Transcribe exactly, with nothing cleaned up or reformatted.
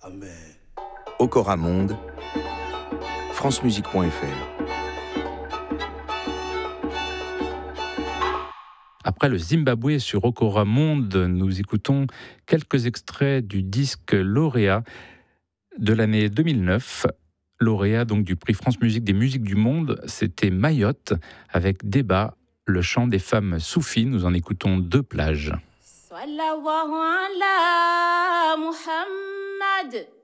Okora Monde, francemusique point f r. Après le Zimbabwe sur Okora Monde, nous écoutons quelques extraits du disque lauréat de l'année deux mille neuf. Lauréat donc du prix France Musique des musiques du monde, c'était Mayotte avec Débat, le chant des femmes soufis. Nous en écoutons deux plages. Sallallahu ala Muhammad.